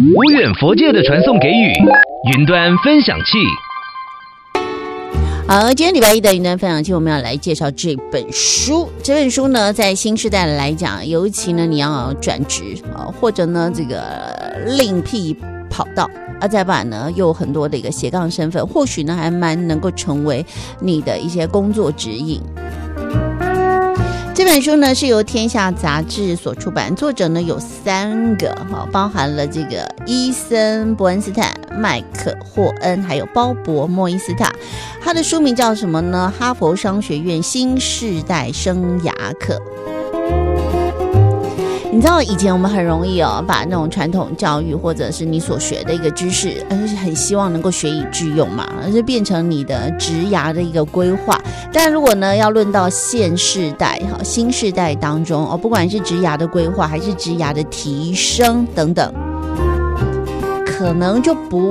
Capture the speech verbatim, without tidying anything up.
无远弗届的传送给语，云端分享器。 好，今天礼拜一的云端分享器，我们要来介绍这本书。这本书呢，在新时代来讲，尤其呢，你要转职啊，或者呢，这个另辟跑道。啊，再把呢，又有很多的一个斜杠身份，或许呢，还蛮能够成为你的一些工作指引。这本书呢是由天下杂志所出版，作者呢有三个，包含了这个伊森·伯恩斯坦、麦克·霍恩，还有鲍勃·莫伊斯塔。他的书名叫什么呢？哈佛商学院新世代生涯课。你知道以前我们很容易哦，把那种传统教育或者是你所学的一个知识，而且很希望能够学以致用嘛，而是变成你的职涯的一个规划。但如果呢要论到现世代、新世代当中哦，不管是职涯的规划还是职涯的提升等等，可能就不